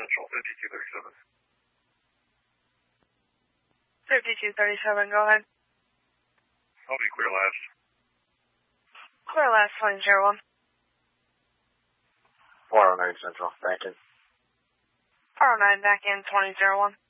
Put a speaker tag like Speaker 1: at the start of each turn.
Speaker 1: Central, 5237.
Speaker 2: 5237, go ahead.
Speaker 1: I'll be clear last.
Speaker 2: Clear last, 2001.
Speaker 3: 409 Central, back in.
Speaker 2: 409, back in, 2001.